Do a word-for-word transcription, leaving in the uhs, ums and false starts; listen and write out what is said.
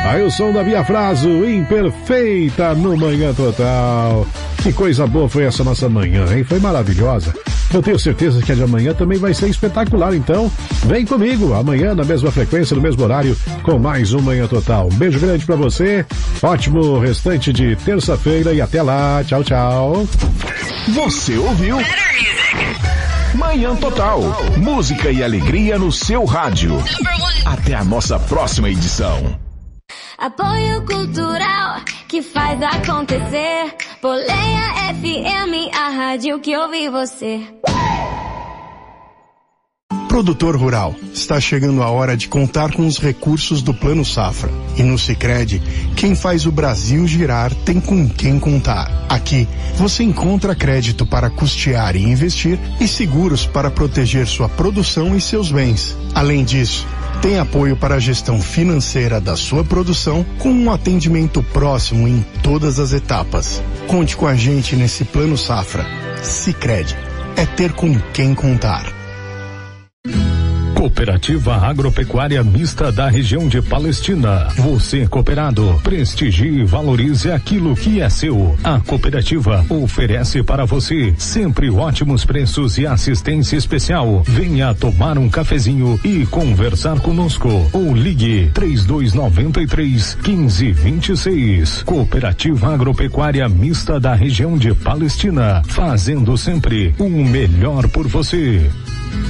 Aí o som da Bia Fraso, Imperfeita no Manhã Total. Que coisa boa foi essa nossa manhã, hein? Foi maravilhosa. Eu tenho certeza que a de amanhã também vai ser espetacular, então vem comigo amanhã na mesma frequência, no mesmo horário, com mais um Manhã Total. Um beijo grande pra você, ótimo restante de terça-feira e até lá. Tchau, tchau. Você ouviu Manhã Total, música e alegria no seu rádio. Até a nossa próxima edição. Apoio cultural que faz acontecer. Boleia F M, a rádio que ouve você. Produtor rural, está chegando a hora de contar com os recursos do Plano Safra. E no Sicredi, quem faz o Brasil girar tem com quem contar. Aqui, você encontra crédito para custear e investir e seguros para proteger sua produção e seus bens. Além disso, tem apoio para a gestão financeira da sua produção com um atendimento próximo em todas as etapas. Conte com a gente nesse Plano Safra. Sicredi, é ter com quem contar. Cooperativa Agropecuária Mista da região de Palestina. Você, cooperado, prestigie e valorize aquilo que é seu. A cooperativa oferece para você sempre ótimos preços e assistência especial. Venha tomar um cafezinho e conversar conosco. Ou ligue três dois nove três, um cinco dois seis. Cooperativa Agropecuária Mista da região de Palestina. Fazendo sempre o melhor por você.